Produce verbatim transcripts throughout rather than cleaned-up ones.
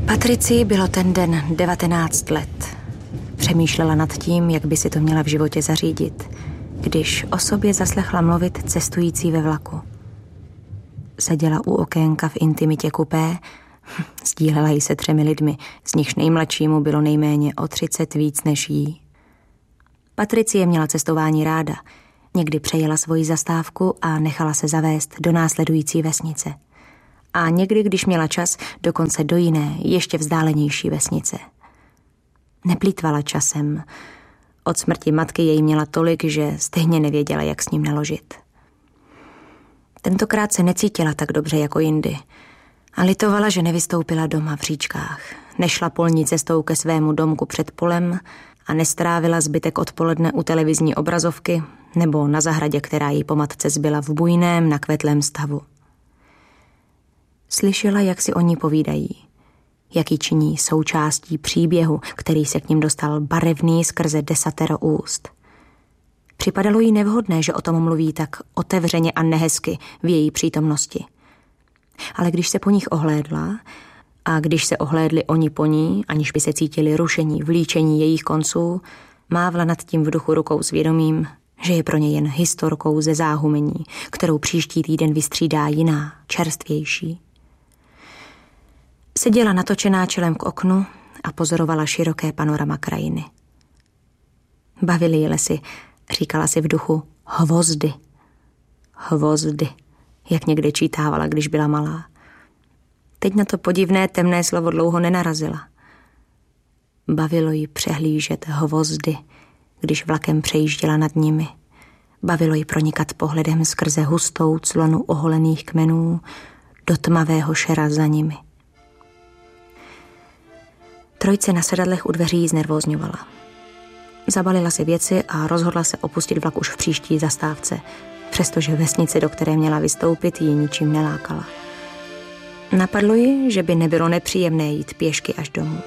Patricii bylo ten den devatenáct let. Přemýšlela nad tím, jak by si to měla v životě zařídit, když o sobě zaslechla mluvit cestující ve vlaku. Seděla u okénka v intimitě kupé, sdílela ji se třemi lidmi, z nichž nejmladšímu bylo nejméně o třicet víc než jí. Patricie měla cestování ráda. Někdy přejela svoji zastávku a nechala se zavést do následující vesnice. A někdy, když měla čas, dokonce do jiné, ještě vzdálenější vesnice. Neplýtvala časem. Od smrti matky jej měla tolik, že stejně nevěděla, jak s ním naložit. Tentokrát se necítila tak dobře jako jindy a litovala, že nevystoupila doma v Říčkách. Nešla polní cestou ke svému domku před polem a nestrávila zbytek odpoledne u televizní obrazovky nebo na zahradě, která jí po matce zbyla v bujném, nakvetlém stavu. Slyšela, jak si o ní povídají, jak ji činí součástí příběhu, který se k ním dostal barevný skrze desatero úst. Připadalo jí nevhodné, že o tom mluví tak otevřeně a nehezky v její přítomnosti. Ale když se po nich ohlédla a když se ohlédli oni po ní, aniž by se cítili rušení, vlíčení jejich konců, mávla nad tím v duchu rukou s vědomím, že je pro ně jen historkou ze záhumení, kterou příští týden vystřídá jiná, čerstvější. Seděla natočená čelem k oknu a pozorovala široké panorama krajiny. Bavily ji lesy, říkala si v duchu hvozdy. Hvozdy, jak někde čítávala, když byla malá. Teď na to podivné temné slovo dlouho nenarazila. Bavilo ji přehlížet hvozdy, když vlakem přejížděla nad nimi. Bavilo ji pronikat pohledem skrze hustou clonu oholených kmenů do tmavého šera za nimi. Trojce na sedadlech u dveří znervózňovala. Zabalila si věci a rozhodla se opustit vlak už v příští zastávce, přestože vesnice, do které měla vystoupit, ji ničím nelákala. Napadlo ji, že by nebylo nepříjemné jít pěšky až domů.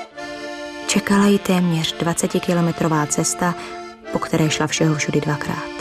Čekala ji téměř dvacetikilometrová cesta, po které šla všeho všudy dvakrát.